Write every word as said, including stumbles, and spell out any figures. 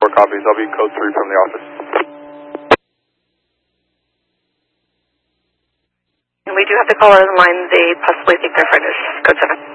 Four copies. I'll be code three from the office. And we do have the caller on the line. They possibly think their friend is code seven.